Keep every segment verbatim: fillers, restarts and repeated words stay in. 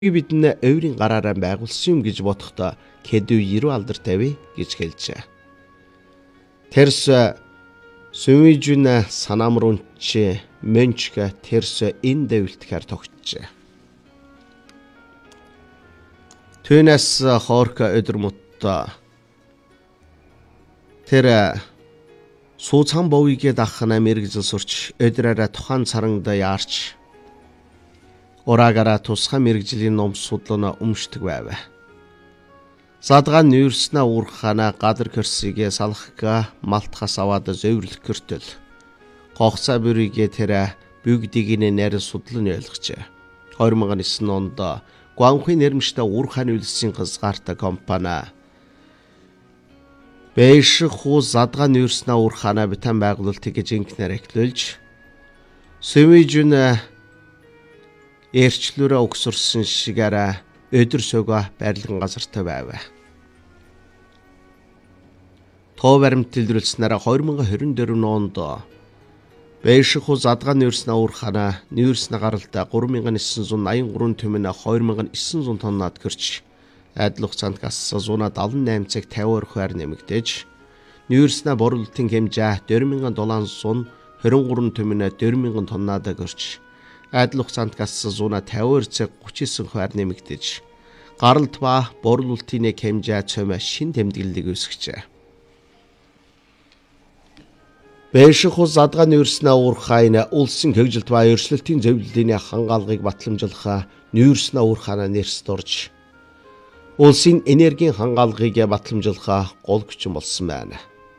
Бидний ойрын гараараа байгуулсан юм гэж бодохдоо Кэдү ерөө алдар тавь гэж хэлжээ. Тэрс Сүмижүн санамрунч Мөнчга тэрс энэ дэвлтгэхэр тогтжээ. Түүнээс хоорка өдөр мутта тэр сууцхан бовигээ дахна мэрэгжил сурч өдрөөрэ тухайн царангда яарч ураагаараа тусгай мэрэгжлийн ном судлана өмшдөг байв. Задгаа нүүрснэ уурхана гадар кэрсигээ салхага малтхас аваад зөөврлөх гэртэл гогцаа бүрийгээ тэр бүгдийг нэ найр судлан ойлгожээ. хоёр мянган девэн онд Гуанхуй нэрмжтэй уурхайн үйлсийн газгаартай компани Бэйшху задгаа нүүрснэ уурхана битэн байгуулалтыг жинкнээр эхлүүлж Сүмижүн эрчлүүрээ өгсөрсөн шигээрээ өдөр сөгөө байрлан газартай байв. Тоо баримт дэлгэрүүлснээр хоёр мянган двадцать четыре онд Бэйшху задгаа нүүрснэ уурхана нүүрснэ гаралтай три мянган девять жүз восемьдесят три түмэн хоёр мянган девять жүз тоннад гэрч адил хугацаанд газ one hundred seventy-eight цаг fifty орхиар нэмэгдэж нүүрснэ борлуулалтын хэмжээ four thousand seven hundred twenty-three түмэн four thousand тоннад гэрч адил хугацаанд газ one hundred fifty цаг thirty-nine хувиар нэмэгдэж гаралт ба борлуулалтын хэмжээ цөмө шин тэмдэглэлийг үүсгэжээ. Бэйшху задгаа нүүрснэ уурхайна улсын хөгжилт ба эрсдэлтийн зөвлөлийн хангаалгыг батламжуулах нүүрснэ уурхайна нэрс дурж улсын энергийн хангаалгыг батламжуулах гол хүчин болсон байна.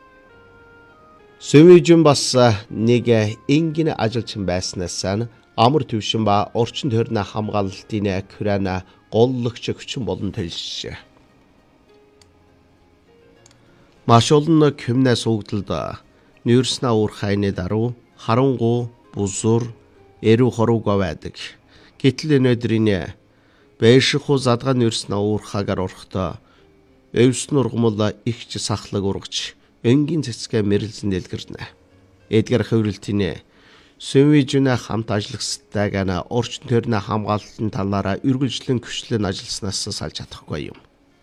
Сүмижүн бас нэг энгийн ажилчин байснаас амар төвшин ба орчин тойрны хамгаалалтын Крана голлогч хүчин болон төлжжээ. Маш олон хүмнээс өгдөлд нүүрснэ уурхайны даруй харангуй бузур эрүү хорууга байдаг. Гэтэл өнөөдрийн Бэйшху задгаа нүүрснэ уурхагаар орохдоо өвс нургамал ихч сахлаг ургаж өнгийн цэцгээ мэрэлзэн дэлгэрнэ. Эдгээр хөврөлтийн Сүмижүн хамт ажиллагчтай гана орчин тойрны хамгаалалтын талаараа үргэлжлэн хүчлэн ажилласнаас салж чадахгүй юм.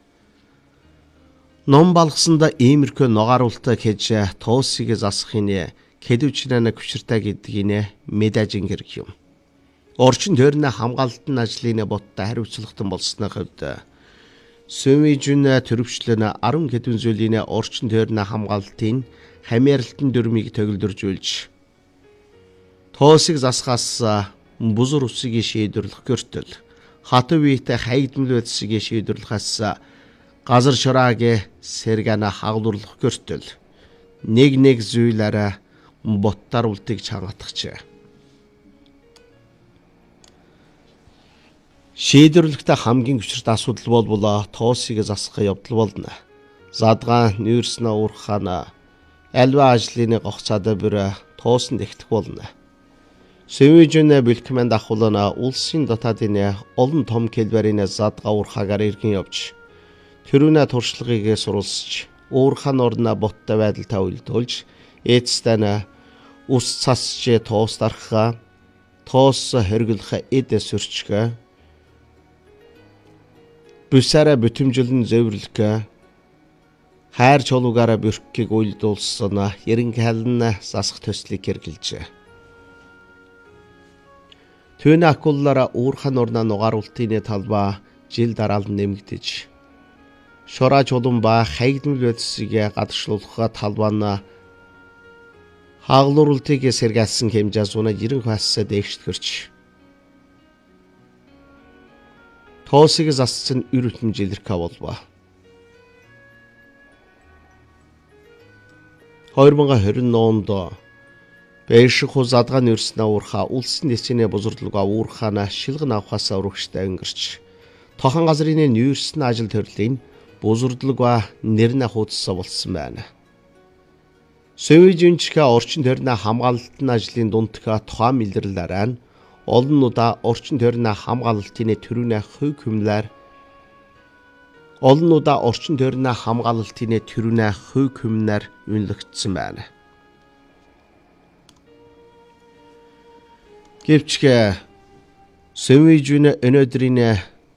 Ном балгасанда иймэрхүү ногааруултаа хийж тоосыг засахын Кэдүчнэн хүчиртэй гэдгийг мэдэж ингэрэг юм. Орчин тойрны хамгаалалтын ажлын боттой хариуцлагатан болсны хувьд Сүмижүн төрөвчлөн ten хэдэн зүйлийн орчин тойрны хамгаалтын хамааралтын дүрмийг төгөлдөржүүлж тоосыг засахаас бузар усыг шийдвэрлэх гэртэл хатуу үетэй хайгдмал байдсыг шийдвэрлэхээс газар шораагийн сэргана хаглуулах гэртэл нэг нэг зүйлээрээ боттар үлтийг чангатгачээ. Шийдвэрлэхдээ хамгийн хүчирхэг асуудал бол тоосыг засах явдал болно. Задгаа нүүрснэ уурхана альва ажлын гогцоод бүр тоосонд ихтэх болно. Сүмижүн бэлтгэмэнд ахуулна улсын дотаадын олон том кэлбэрийн задгаа уурхагаар иргэн явж тэрүүнэ туршлагыг суралцж уурхайн орно боттой байдалтай уйлдуулж эцэстэн ус цасч тоос дарах тоос хэрэглэх эд сүрчгэ бүсараа бүтэмжлэн зөвөрлөх хайр чулуугаараа бүрхгийг уйлдуулсан ерөнхийлөн засах төслийг хэрэгжилжээ. Түүний акуллаараа уурхайн орно нугааруултын талбай жил дараалан нэмэгдэж шораа чулуун ба хайгдмал байдсыг гадагшлуулах талбайна хаглуулалтыг сэргаалсан хэмжээ one hundred ninety хасаа дээгшгэрч тоосыг зассан үр хөтөн жилэрхэ болов. two thousand twenty онд Бэйшху задгаа нүүрснэ уурхаа улсын дэцэний бузарлуга уурхаана шилгэн авахаас урагштай өнгөрч тохон газрын нүүрснэ ажил төрлийн бузарлуга нэрнэ хуудсаа болсон байна. Сүмижүнчгэ орчин тойрны хамгаалалтын ажлын дундх тухайн илэрлээрээ олон удаа орчин тойрны хамгаалалтын төрүнэ хөв хүмлэр олон удаа орчин тойрны хамгаалалтын төрүнэ хөв хүмнэр үнэлэгдсэн байна. Гэвч Сүмижүн өнөөдрийн